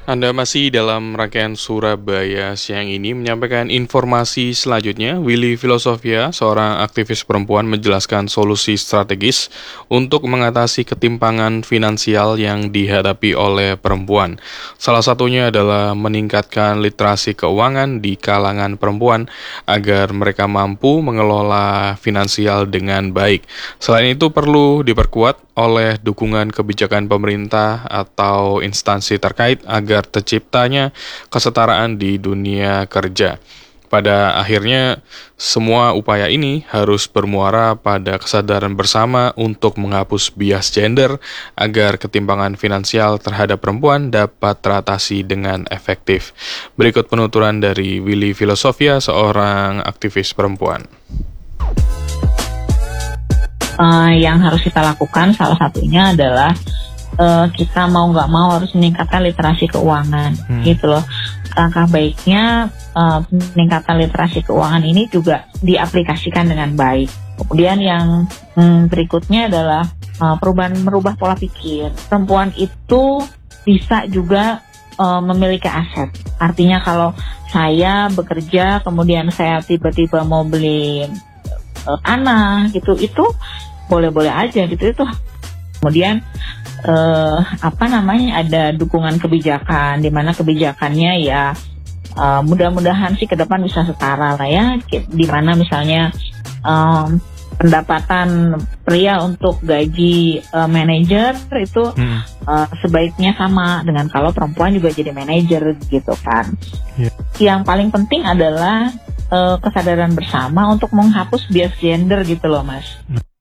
Anda masih dalam rangkaian Surabaya siang ini menyampaikan informasi selanjutnya. Willy Filosofia, seorang aktivis perempuan menjelaskan solusi strategis untuk mengatasi ketimpangan finansial yang dihadapi oleh perempuan. Salah satunya adalah meningkatkan literasi keuangan di kalangan perempuan agar mereka mampu mengelola finansial dengan baik. Selain itu perlu diperkuat oleh dukungan kebijakan pemerintah atau instansi terkait agar terciptanya kesetaraan di dunia kerja. Pada akhirnya, semua upaya ini harus bermuara pada kesadaran bersama untuk menghapus bias gender agar ketimpangan finansial terhadap perempuan dapat teratasi dengan efektif. Berikut penuturan dari Willy Filosofia, seorang aktivis perempuan. Yang harus kita lakukan salah satunya adalah kita mau nggak mau harus meningkatkan literasi keuangan gitu loh. Langkah baiknya peningkatan literasi keuangan ini juga diaplikasikan dengan baik. Kemudian yang berikutnya adalah merubah pola pikir. Perempuan itu bisa juga memiliki aset. Artinya kalau saya bekerja kemudian saya tiba-tiba mau beli tanah gitu, itu boleh-boleh aja gitu. Itu kemudian ada dukungan kebijakan di mana kebijakannya ya mudah-mudahan sih ke depan bisa setara lah ya, di mana misalnya pendapatan pria untuk gaji manajer itu sebaiknya sama dengan kalau perempuan juga jadi manajer gitu kan. Yang paling penting adalah kesadaran bersama untuk menghapus bias gender gitu loh Mas.